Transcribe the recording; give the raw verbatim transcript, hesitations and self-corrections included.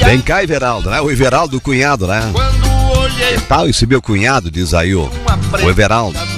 Vem cá, Everaldo, né? O Everaldo, o cunhado, né? Que tal esse meu cunhado, diz aí o, o Everaldo.